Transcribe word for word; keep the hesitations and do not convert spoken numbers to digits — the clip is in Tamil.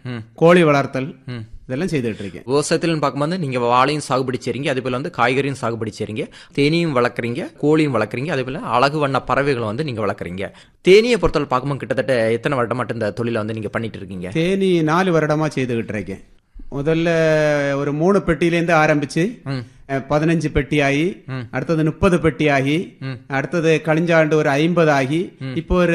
கோழி வளர்த்தல் இதெல்லாம் செய்துட்டு இருக்கேன். விவசாயத்தில் பார்க்கும்போது நீங்க வாழையும் சாகுபடி செய்றீங்க, அதே போல வந்து காய்கறியும் சாகுபடி செய்றீங்க, தேனியும் வளர்க்குறீங்க, கோழியும் வளர்க்குறீங்க, அதே போல அழகு வண்ண பறவைகளை வந்து நீங்க வளர்க்குறீங்க. தேனியை பொறுத்தவரை பார்க்கும்போது கிட்டத்தட்ட எத்தனை வருடமாட்டு இந்த தொழிலை வந்து நீங்க பண்ணிட்டு இருக்கீங்க? தேனி நாலு வருடமா செய்துகிட்டு இருக்கேன். முதல்ல ஒரு மூணு பெட்டியிலேருந்து ஆரம்பிச்சு பதினஞ்சு பெட்டி ஆகி, அடுத்தது முப்பது பெட்டி ஆகி, அடுத்தது கழிஞ்சாண்டு ஒரு ஐம்பது ஆகி, இப்போ ஒரு